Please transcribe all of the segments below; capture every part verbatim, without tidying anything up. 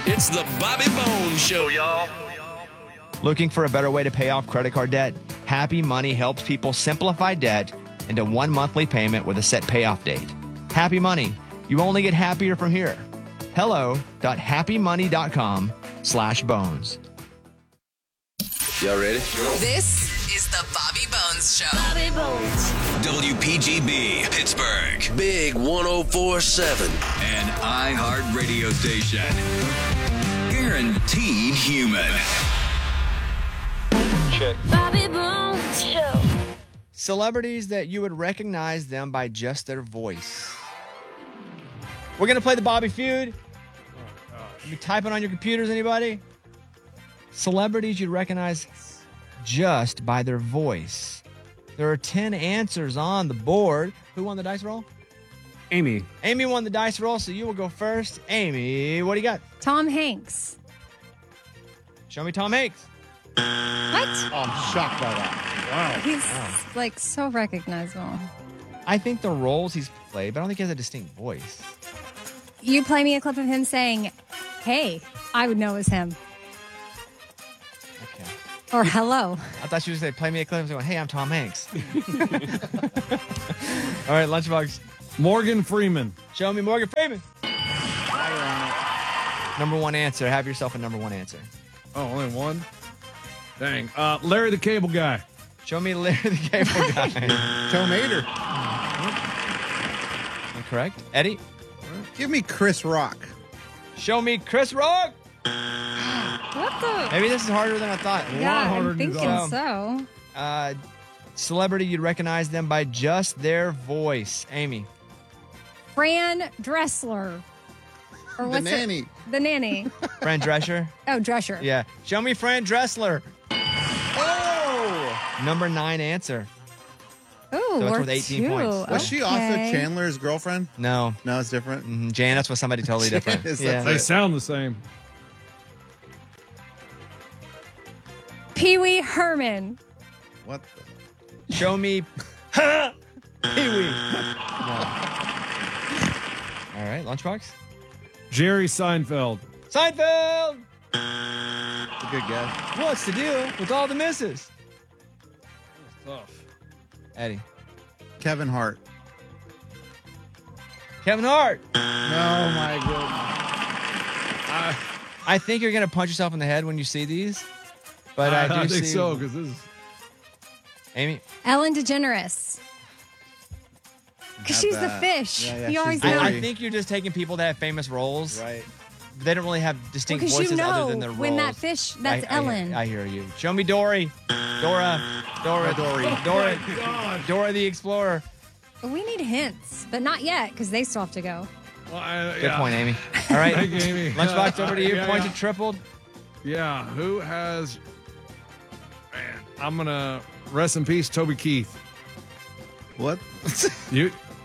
It's the Bobby Bones Show, y'all. Looking for a better way to pay off credit card debt? Happy Money helps people simplify debt into one monthly payment with a set payoff date. Happy Money. You only get happier from here. hello.happymoney.com slash bones. Y'all ready? This is the Bobby Bones Show. Bobby Bones. W P G B, Pittsburgh. Big one oh four point seven. An iHeart radio station. Guaranteed human. Bobby Bones Show. Celebrities that you would recognize them by just their voice. We're going to play the Bobby Feud. You typing on your computers, anybody? Celebrities you'd recognize just by their voice. There are ten answers on the board. Who won the dice roll? Amy. Amy won the dice roll, so you will go first. Amy, what do you got? Tom Hanks. Show me Tom Hanks. What? Oh, I'm shocked by that. Wow. He's like so recognizable. I think the roles he's played, but I don't think he has a distinct voice. You play me a clip of him saying, "Hey," I would know it was him. Okay. Or hello. I thought you would say, play me a clip and say, hey, I'm Tom Hanks. All right, Lunchbox. Morgan Freeman. Show me Morgan Freeman. Number one answer. Have yourself a number one answer. Oh, only one? Dang. Uh, Larry the Cable Guy. Show me Larry the Cable Guy. Joe Mater. Incorrect. Eddie? Give me Chris Rock. Show me Chris Rock. What the? Maybe this is harder than I thought. Yeah, harder I'm than you thinking thought. so. Uh, celebrity, you'd recognize them by just their voice. Amy? Fran Dressler. Or The what's it? nanny. The nanny. Fran Drescher? Oh, Drescher. Yeah. Show me Fran Dressler. Oh! Number nine answer. Oh, So it's we're worth eighteen two. points. Was she also Okay. Chandler's girlfriend? No. No, it's different. Mm, Janice was somebody totally different. Janice, yeah. that's They it. sound the same. Pee Wee Herman. What? The? Show me Pee-wee. No. All right, Lunchbox. Jerry Seinfeld. Seinfeld! That's a good guess. What's the deal with all the misses? Tough. Eddie. Kevin Hart. Kevin Hart. No, my goodness. I, I think you're going to punch yourself in the head when you see these. But I, I, do I think see... so, because this is... Amy? Ellen DeGeneres. Because Have she's the that. fish. Yeah, yeah, you she's always Dory. know. I, I think you're just taking people that have famous roles. Right. They don't really have distinct Because voices you know other than their roles. when that fish, that's I, I- Ellen. I, hear you. Show me Dory. Dora. Dora. Dory. Dora. God. Dora the Explorer. we need hints, but not yet because they still have to go. Well, I, Good yeah. point, Amy. All right. Thank you, Amy. Lunchbox, over to you. Yeah, Pointed, yeah. tripled. Yeah, who has... Man, I'm going to rest in peace, Toby Keith. What? You...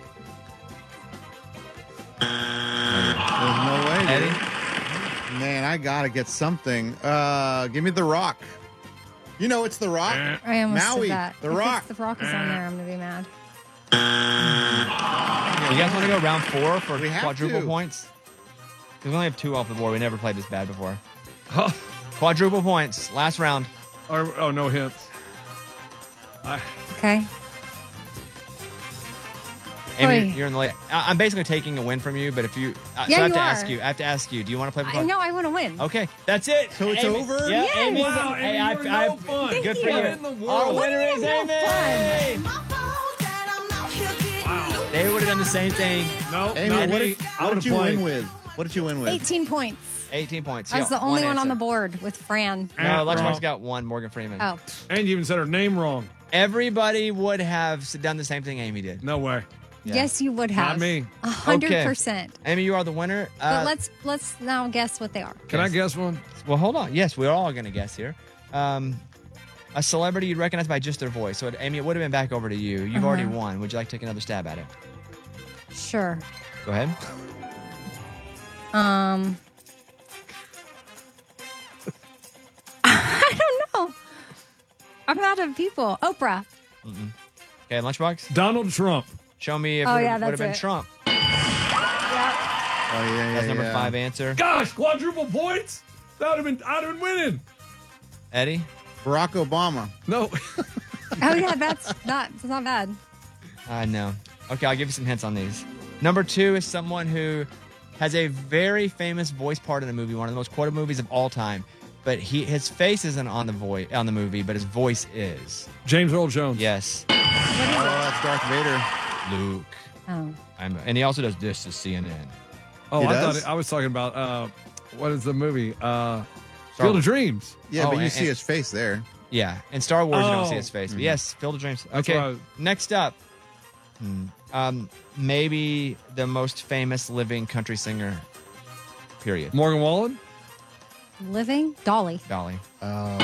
There's no way, dude. Eddie? Man, I gotta get something. Uh, give me The Rock. You know it's The Rock. Eh. I almost Maui, said that. The if Rock. It's the Rock is on there, I'm gonna be mad. You guys want to go round four for We have quadruple to. points? Because we only have two off the board. We never played this bad before. Huh. Quadruple points. Last round. Or, oh, no hints. I, Okay. Amy, Oy. you're, you're in the late. I- I'm basically taking a win from you, but if you, uh, Yeah, so I have you to are. ask you. I have to ask you. Do you want to play? I before? know I want to win. Okay, that's it. So it's Amy- over? Yeah, Yes. Amy. Wow, Hey, Amy, I, you're I, no fun. Good Thank for you. you. in the world? Our What winner is no Amy. They would have done the same thing. no, Amy, not what me. did, I what would did you have win played. with? What did you win with? eighteen points. eighteen points. I was Yeah, the only one, on answer. the board with Fran. No, Eh, Lunchbox wrong. got one. Morgan Freeman. Oh, And you even said her name wrong. Everybody would have done the same thing Amy did. No way. Yeah. yes, you would have. Not me. A hundred Okay. percent. Amy, you are the winner. But Uh, let's let's now guess what they are. Can I Yes. guess one? Well, hold on. Yes, we're all going to guess here. Um, a celebrity you'd recognize by just their voice. So, it, Amy, it would have been back over to you. You've Uh-huh. already won. Would you like to take another stab at it? Sure. Go ahead. Um. I don't know. I'm out of people. Oprah. Okay, Lunchbox. Donald Trump. Show me if Oh, it yeah, would have that's been it. Trump. Yeah. Oh yeah, yeah. That's number yeah. five answer. Gosh, quadruple points. That would have been. I'd have been winning. Eddie? Barack Obama. No. Oh yeah, that's not that's not bad. I know. Okay, I'll give you some hints on these. Number two is someone who has a very famous voice part in a movie, one of the most quoted movies of all time. But he his face isn't on the voice on the movie, but his voice is. James Earl Jones. Yes. Oh, that's Darth Vader. Luke. Oh. I'm, and he also does this to C N N. Oh, He I does? thought I was talking about uh, what is the movie? Uh, Star Field Wars. of Dreams. Yeah, Oh, but you and- see and- his face there. Yeah, in Star Wars you don't Oh. see his face, but yes, Field of Dreams. That's Okay, what I was- next up, Hmm. um, maybe the most famous living country singer. Period. Morgan Wallen. Living Dolly. Dolly. Oh.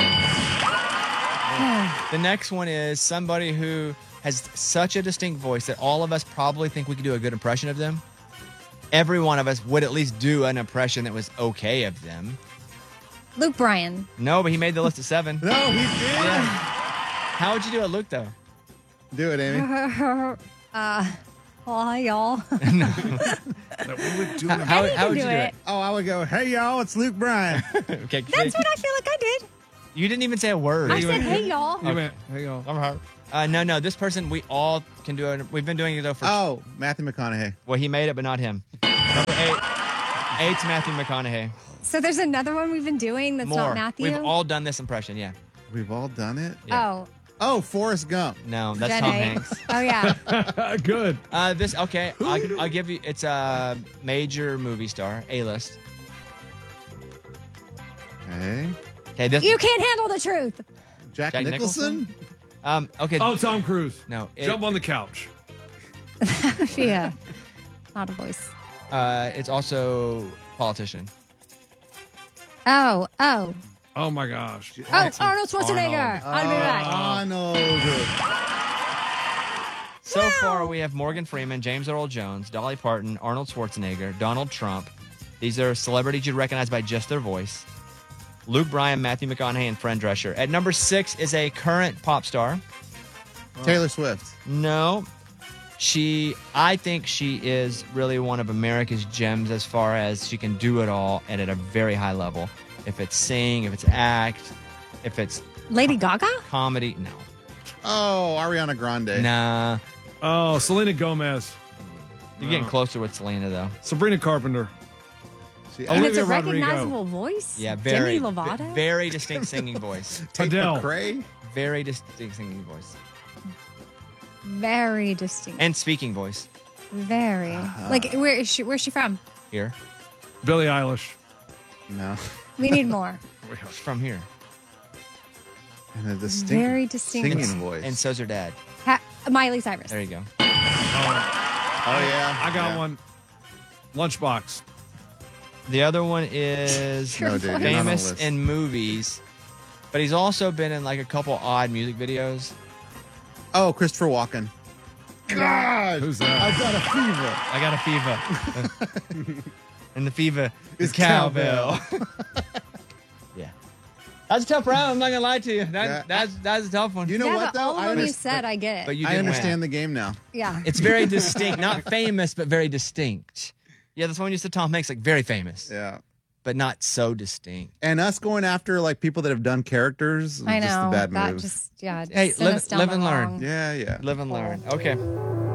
The next one is somebody who has such a distinct voice that all of us probably think we could do a good impression of them. Every one of us would at least do an impression that was okay of them. Luke Bryan. No, but he made the list of seven. No, he did. How would you do it, Luke, though? Do it, Amy. uh, well, hi y'all. That we would do. How, how, Eddie how can would do you do it? it. Oh, I would go, hey, y'all, it's Luke Bryan. Okay, That's what I feel like I did. you didn't even say a word. I said, hey y'all. You went, hey y'all. I'm hurt. Uh, no, no, this person, we all can do it. We've been doing it, though, for... Oh, Matthew McConaughey. Well, he made it, but not him. Number eight. Eight's Matthew McConaughey. So there's another one we've been doing that's More. not Matthew. We've all done this impression, yeah. We've all done it. Yeah. Oh, Oh, Forrest Gump. No, that's Jen Tom A. Hanks. Oh yeah. Good. Uh, this okay. I'll, I'll give you. It's a major movie star, A-list. Okay. Okay, this. You can't handle the truth. Jack, Jack Nicholson? Um. Okay. Oh, Tom Cruise. No. It, Jump on the couch. Yeah. Not a voice. uh, it's also politician. Oh, oh. Oh my gosh. Oh, Arnold Schwarzenegger. I'll be back. Arnold. So far, we have Morgan Freeman, James Earl Jones, Dolly Parton, Arnold Schwarzenegger, Donald Trump. These are celebrities you'd recognize by just their voice. Luke Bryan, Matthew McConaughey, and Fran Drescher. At number six is a current pop star. Taylor Swift. No. She, I think she is really one of America's gems as far as she can do it all and at a very high level. If it's sing, if it's act, if it's Lady Gaga? comedy, no. Oh, Ariana Grande. Nah. Oh, Selena Gomez. You're getting No. closer with Selena, though. Sabrina Carpenter. She, And it's a Olivia Rodrigo. recognizable voice? Yeah, very, Demi Lovato? v- very distinct singing voice. Tate Adele. McRae. Very distinct singing voice. Very distinct. And speaking voice. Very. Like, where is she? Where's she from? Here. Billie Eilish. No. We need more. She's from here. And a distinct Very distinct. singing voice. And so's her dad. Ha- Miley Cyrus. There you go. oh, yeah. I got Yeah. one. Lunchbox. The other one is No, dude, you're not on the famous list. in movies, but he's also been in like a couple odd music videos. Oh, Christopher Walken. God. Who's that? I've got a fever. I got a fever. And the fever is It's cowbell. yeah. That's a tough round. I'm not going to lie to you. That, Yeah. That's that's a tough one. You know yeah, what, but though? all I of them you underst- said, I get it. but you I didn't understand win. the game now. yeah. It's very distinct. Not famous, but very distinct. Yeah, that's one you said Tom Hanks, like very famous, Yeah. but not so distinct. And us going after like people that have done characters, I know. just a bad that move. just, yeah. Hey, sent live- us down live the and learn. wrong- yeah, yeah. Live and learn. Okay.